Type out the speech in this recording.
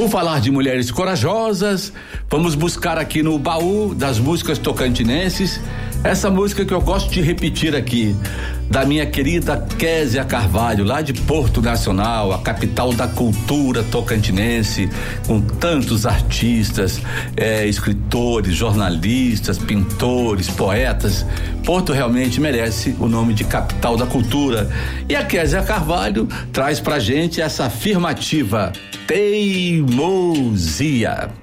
Por falar de mulheres corajosas, vamos buscar aqui no baú das músicas tocantinenses essa música que eu gosto de repetir aqui, da minha querida Késia Carvalho, lá de Porto Nacional, a capital da cultura tocantinense, com tantos artistas, escritores, jornalistas, pintores, poetas. Porto realmente merece o nome de capital da cultura. E a Késia Carvalho traz pra gente essa afirmativa: teimosia.